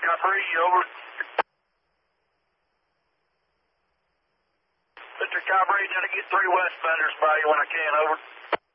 Capri, over. Mr. Capri, trying to get 3 west fenders by you when I can, over.